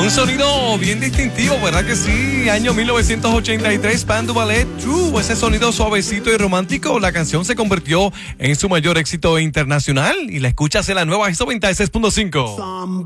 Un sonido bien distintivo, ¿verdad que sí? Año 1983, Pon de Ballet, True. Ese sonido suavecito y romántico. La canción se convirtió en su mayor éxito internacional y la escuchas en la nueva 96.5.